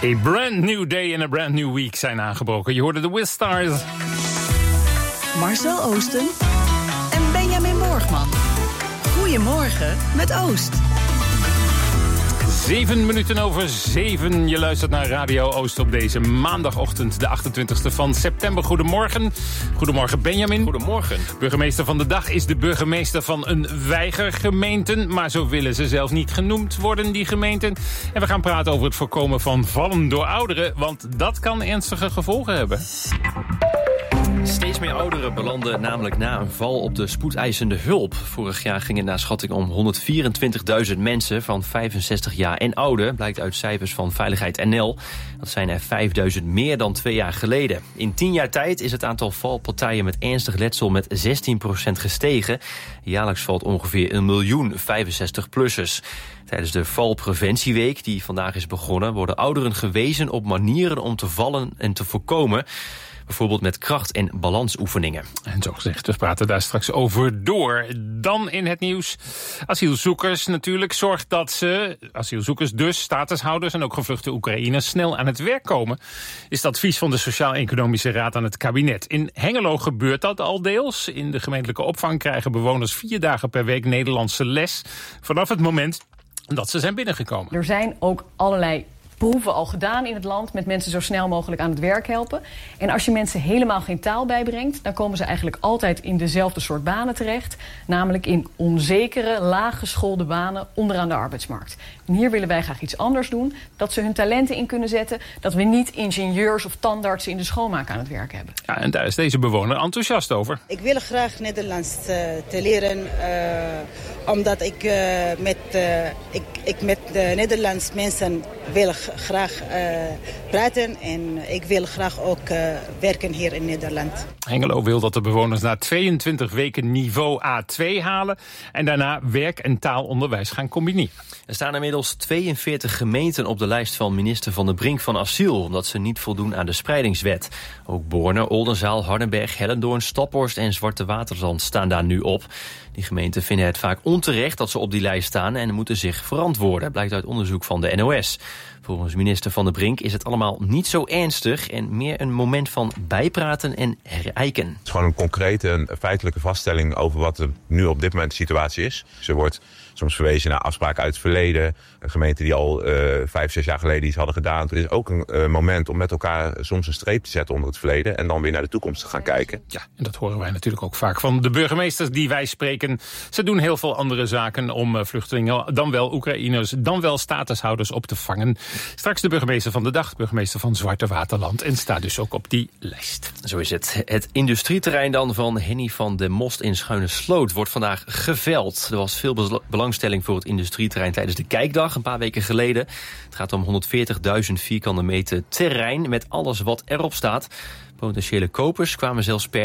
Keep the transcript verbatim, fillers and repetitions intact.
A brand new day and a brand new week zijn aangebroken. Je hoorde de Wistars. Marcel Oosten en Benjamin Borgman. Goedemorgen met Oost. Zeven minuten over zeven. Je luistert naar Radio Oost op deze maandagochtend, de achtentwintigste van september. Goedemorgen. Goedemorgen, Benjamin. Goedemorgen. Burgemeester van de dag is de burgemeester van een weigergemeente. Maar zo willen ze zelf niet genoemd worden, die gemeenten. En we gaan praten over het voorkomen van vallen door ouderen. Want dat kan ernstige gevolgen hebben. Steeds meer ouderen belanden namelijk na een val op de spoedeisende hulp. Vorig jaar ging het naar schatting om honderdvierentwintigduizend mensen van vijfenzestig jaar en ouder, blijkt uit cijfers van Veiligheid N L. Dat zijn er vijfduizend meer dan twee jaar geleden. In tien jaar tijd is het aantal valpartijen met ernstig letsel met zestien procent gestegen. Jaarlijks valt ongeveer een miljoen vijfenzestig-plussers. Tijdens de valpreventieweek, die vandaag is begonnen, worden ouderen gewezen op manieren om te vallen en te voorkomen. Bijvoorbeeld met kracht- en balansoefeningen. En zo gezegd, we praten daar straks over door. Dan in het nieuws. Asielzoekers natuurlijk. Zorg dat ze, asielzoekers dus, statushouders en ook gevluchte Oekraïners, snel aan het werk komen. Is het advies van de Sociaal-Economische Raad aan het kabinet. In Hengelo gebeurt dat al deels. In de gemeentelijke opvang krijgen bewoners vier dagen per week Nederlandse les. Vanaf het moment dat ze zijn binnengekomen. Er zijn ook allerlei proeven al gedaan in het land met mensen zo snel mogelijk aan het werk helpen. En als je mensen helemaal geen taal bijbrengt, dan komen ze eigenlijk altijd in dezelfde soort banen terecht. Namelijk in onzekere, laaggeschoolde banen onderaan de arbeidsmarkt. En hier willen wij graag iets anders doen. Dat ze hun talenten in kunnen zetten. Dat we niet ingenieurs of tandartsen in de schoonmaak aan het werk hebben. Ja, en daar is deze bewoner enthousiast over. Ik wil graag Nederlands uh, te leren. Uh, omdat ik, uh, met, uh, ik, ik met de Nederlandse mensen wil graag uh, praten. En ik wil graag ook uh, werken hier in Nederland. Hengelo wil dat de bewoners na tweeëntwintig weken niveau A twee halen. En daarna werk- en taalonderwijs gaan combineren. Er staan inmiddels tweeënveertig gemeenten op de lijst van minister Van der Brink van Asiel, omdat ze niet voldoen aan de spreidingswet. Ook Borne, Oldenzaal, Hardenberg, Hellendoorn, Staphorst en Zwarte Waterzand staan daar nu op. Die gemeenten vinden het vaak onterecht dat ze op die lijst staan en moeten zich verantwoorden, blijkt uit onderzoek van de N O S. Volgens minister Van der Brink is het allemaal niet zo ernstig en meer een moment van bijpraten en herijken. Het is gewoon een concrete, een feitelijke vaststelling over wat er nu op dit moment de situatie is. Ze wordt soms verwezen naar afspraken uit het verleden. Een gemeente die al uh, vijf, zes jaar geleden iets hadden gedaan. Het is ook een uh, moment om met elkaar soms een streep te zetten onder het verleden en dan weer naar de toekomst te gaan kijken. Ja, en dat horen wij natuurlijk ook vaak van de burgemeesters die wij spreken. Ze doen heel veel andere zaken om uh, vluchtelingen, dan wel Oekraïners, dan wel statushouders op te vangen. Straks de burgemeester van de dag, burgemeester van Zwarte Waterland, en staat dus ook op die lijst. Zo is het. Het industrieterrein dan van Henny van de Most in Schuine Sloot wordt vandaag geveld. Er was veel belangstelling voor het industrieterrein tijdens de Kijkdag een paar weken geleden. Het gaat om honderdveertigduizend vierkante meter terrein met alles wat erop staat. Potentiële kopers kwamen zelfs per